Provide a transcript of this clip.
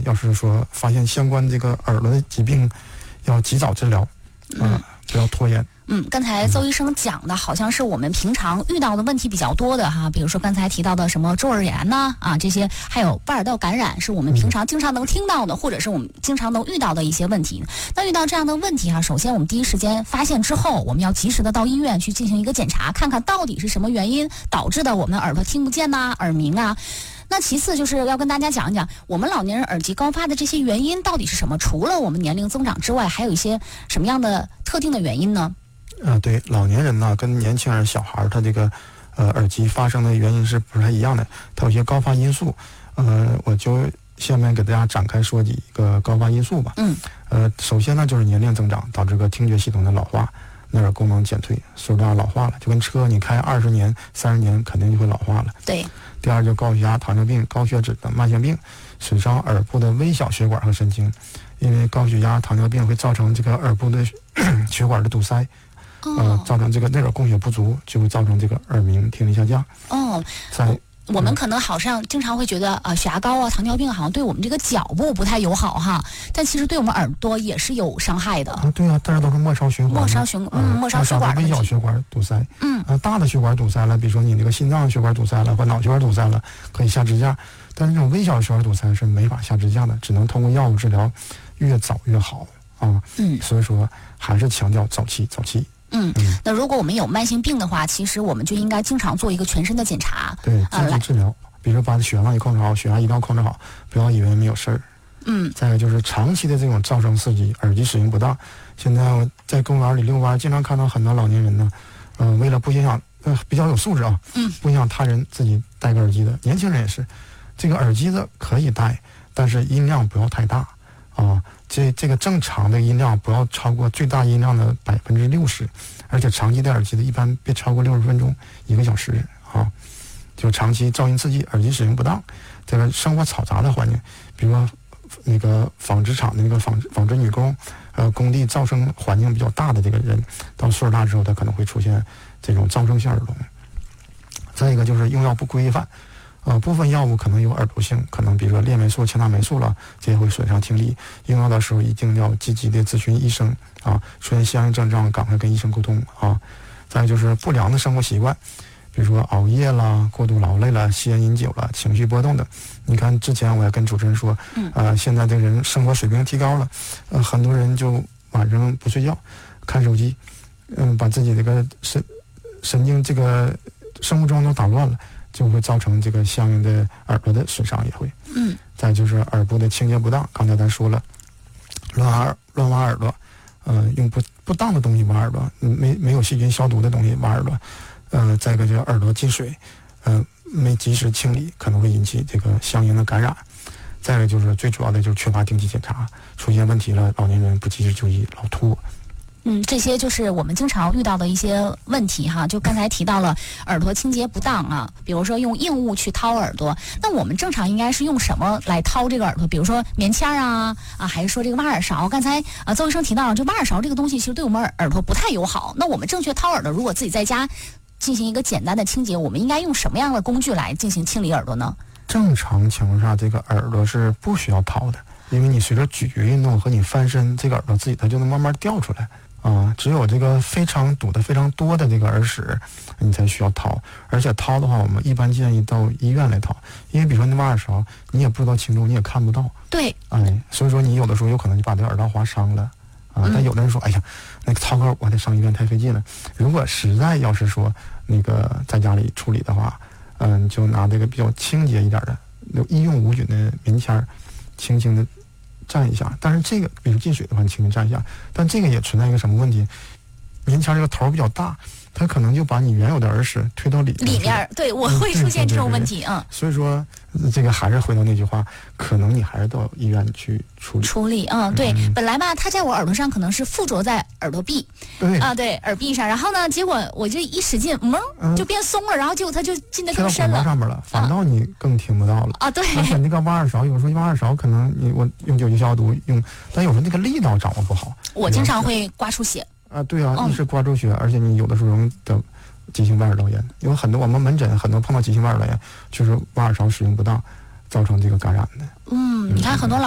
要是说发现相关这个耳朵的疾病，要及早治疗，不要拖延。 刚才邹医生讲的好像是我们平常遇到的问题比较多的哈，比如说刚才提到的什么中耳炎呐这些，还有巴尔道感染，是我们平常经常能听到的，或者是我们经常能遇到的一些问题。那遇到这样的问题首先我们第一时间发现之后，我们要及时的到医院去进行一个检查，看看到底是什么原因导致的我们耳朵听不见耳鸣那其次就是要跟大家讲一讲我们老年人耳疾高发的这些原因到底是什么，除了我们年龄增长之外，还有一些什么样的特定的原因呢？ 对，老年人呢跟年轻人小孩他这个耳疾发生的原因是不太一样的，它有些高发因素。我就下面给大家展开说几个高发因素吧。首先呢就是年龄增长导致个听觉系统的老化，内耳功能减退，岁数大老化了，就跟车你开20年、30年肯定就会老化了。 对。 第二就高血压、糖尿病、高血脂等慢性病，损伤耳部的微小血管和神经，因为高血压、糖尿病会造成这个耳部的血管的堵塞。造成这个内耳供血不足，就会造成这个耳鸣、听力下降。 我们可能好像经常会觉得血压高糖尿病好像对我们这个脚部不太友好哈，但其实对我们耳朵也是有伤害的。 对啊，但是都是末梢血管， 末梢血管微小血管堵塞。大的血管堵塞了，比如说你那个心脏血管堵塞了或脑血管堵塞了，可以下支架。但是这种微小血管堵塞是没法下支架的，只能通过药物治疗，越早越好所以说还是强调早期。 那如果我们有慢性病的话，其实我们就应该经常做一个全身的检查， 对，积极治疗，比如把血糖控制好，血压、胰岛控制好，不要以为没有事儿。再一个就是长期的这种噪声刺激，耳机使用不当。现在我在公园里遛弯，经常看到很多老年人呢，为了不影响，比较有素质不影响他人，自己戴个耳机的。年轻人也是，这个耳机的可以戴，但是音量不要太大这个正常的音量不要超过最大音量的60%，而且长期戴耳机的一般别超过60分钟1个小时就长期噪音刺激，耳机使用不当，这个生活嘈杂的环境，比如说那个纺织厂的那个纺织女工，工地噪声环境比较大的这个人，到岁数大之后，他可能会出现这种噪声性耳聋。再一个就是用药不规范。部分药物可能有耳毒性，可能比如说链霉素、前塔霉素了，这些会损伤听力。用药的时候一定要积极的咨询医生出现相应症状赶快跟医生沟通再就是不良的生活习惯，比如说熬夜啦、过度劳累了、吸烟饮酒了、情绪波动的。你看之前我也跟主持人说，现在这个人生活水平提高了，很多人就晚上不睡觉，看手机，把自己这个神经这个生物钟都打乱了。就会造成这个相应的耳朵的损伤也会。再就是耳部的清洁不当，刚才咱说了，乱挖耳朵，用不当的东西挖耳朵，没有细菌消毒的东西挖耳朵，再一个就是耳朵进水，没及时清理，可能会引起这个相应的感染。再一个就是最主要的就是缺乏定期检查，出现问题了，老年人不及时就医，老秃。 这些就是我们经常遇到的一些问题哈。就刚才提到了耳朵清洁不当比如说用硬物去掏耳朵，那我们正常应该是用什么来掏这个耳朵？比如说棉签还是说这个挖耳勺？刚才邹医生提到了，就挖耳勺这个东西其实对我们耳朵不太友好。那我们正确掏耳朵，如果自己在家进行一个简单的清洁，我们应该用什么样的工具来进行清理耳朵呢？ 正常情况下，这个耳朵是不需要掏的，因为你随着咀嚼运动和你翻身，这个耳朵自己它就能慢慢掉出来。只有这个堵得非常多的这个耳屎，你才需要掏。而且掏的话，我们一般建议到医院来掏，因为比如说你挖耳勺，你也不知道轻重，你也看不到。 对。 所以说你有的时候有可能就把这个耳道划伤了但有的人说，哎呀，那个掏个我得上医院太费劲了。如果实在要是说那个在家里处理的话，就拿这个比较清洁一点的、易用无菌的棉签，轻轻的蘸一下。但是这个比如进水的话，你轻轻蘸一下，但这个也存在一个什么问题？棉签这个头比较大，它可能就把你原有的耳屎推到里面。 对，我会出现这种问题。 所以说这个还是回到那句话，可能你还是到医院去处理。 对，本来吧，它在我耳朵上可能是附着在耳朵壁，对，耳壁上，然后呢，结果我就一使劲，就变松了，然后结果它就进得更深了， 上面了，反倒你更听不到了。 对。 而且那个挖耳勺，有时候挖耳勺可能我用酒精消毒用，但有时候那个力道掌握不好， 我经常会刮出血。 对啊，一是刮出血，而且你有的时候容易得急性外耳道炎。有很多我们门诊很多碰到急性外耳道炎，就是挖耳勺使用不当，造成这个感染的。 你看很多